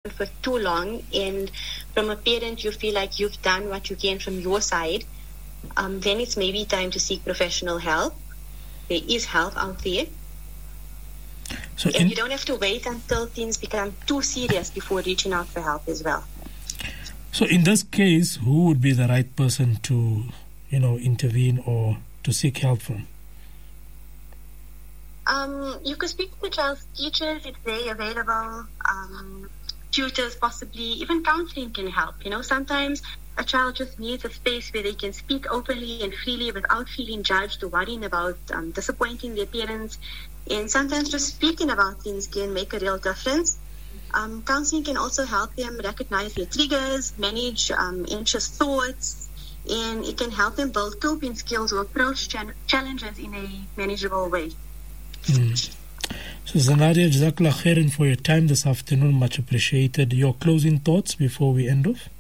for too long, and from a parent you feel like you've done what you can from your side, then it's maybe time to seek professional help. There is help out there. And you don't have to wait until things become too serious before reaching out for help as well. So in this case, who would be the right person to, intervene or to seek help from? You could speak to the child's teachers if they're available. Tutors, possibly. Even counseling can help. Sometimes a child just needs a space where they can speak openly and freely without feeling judged or worrying about disappointing their parents. And sometimes just speaking about things can make a real difference. Counseling can also help them recognize their triggers, manage anxious thoughts, and it can help them build coping skills or approach challenges in a manageable way. So Nadia, Jazakallah khairan for your time this afternoon. Much appreciated. Your closing thoughts before we end off?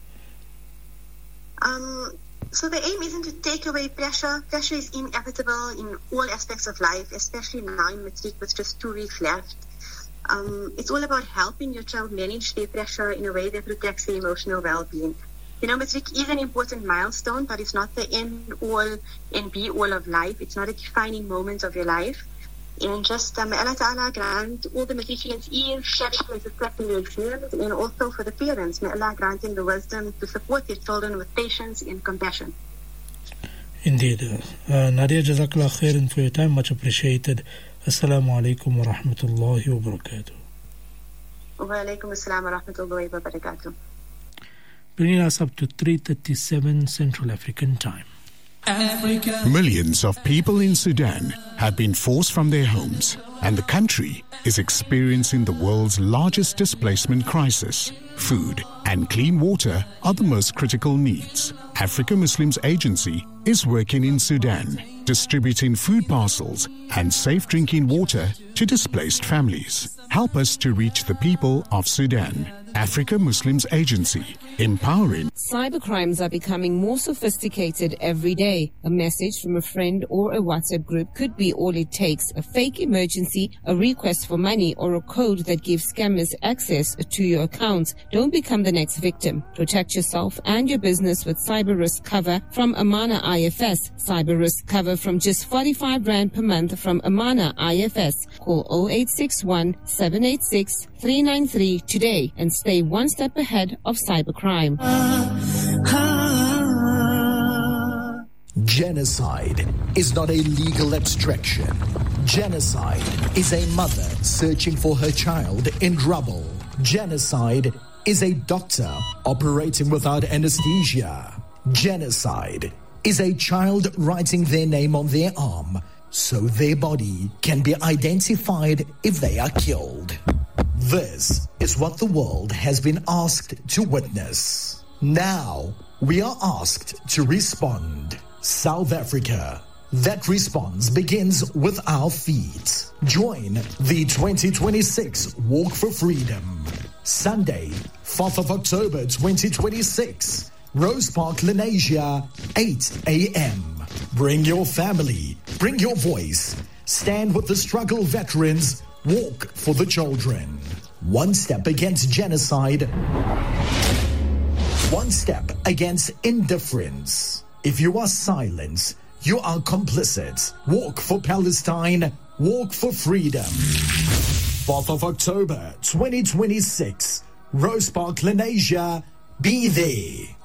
So the aim isn't to take away pressure. Pressure is inevitable in all aspects of life, especially now in matric with just 2 weeks left. It's all about helping your child manage their pressure in a way that protects their emotional well-being. Matric is an important milestone, but it's not the end all and be all of life. It's not a defining moment of your life. And just may Allah Ta'ala grant all the matriculants ease, sharing and reflecting their experience, and also for the parents, may Allah grant them the wisdom to support their children with patience and compassion. Indeed. Nadia, Jazakallah khairan for your time. Much appreciated. Assalamu alaikum wa rahmatullahi wa barakatuh. Wa alaikum assalam wa rahmatullahi wa barakatuh. Bringing us up to 3:37 Central African Time. Africa. Millions of people in Sudan have been forced from their homes, and the country is experiencing the world's largest displacement crisis. Food and clean water are the most critical needs. Africa Muslims Agency is working in Sudan, distributing food parcels and safe drinking water to displaced families. Help us to reach the people of Sudan. Africa Muslims Agency, empowering. Cybercrimes are becoming more sophisticated every day. A message from a friend or a WhatsApp group could be all it takes. A fake emergency, a request for money, or a code that gives scammers access to your accounts. Don't become the next victim. Protect yourself and your business with cyber risk cover from Amana IFS. Cyber risk cover from just 45 Rand per month from Amana IFS. Call 0861 786 393 today and stay one step ahead of cybercrime. Genocide is not a legal abstraction. Genocide is a mother searching for her child in rubble. Genocide is a doctor operating without anesthesia. Genocide is a child writing their name on their arm so their body can be identified if they are killed. This is what the world has been asked to witness. Now, we are asked to respond. South Africa. That response begins with our feet. Join the 2026 Walk for Freedom. Sunday, 4th of October 2026. Rose Park, Lenasia, 8 a.m. Bring your family. Bring your voice. Stand with the struggle veterans. Walk for the children. One step against genocide. One step against indifference. If you are silent, you are complicit. Walk for Palestine. Walk for freedom. 4th of October 2026. Rose Park, Lenasia. Be there.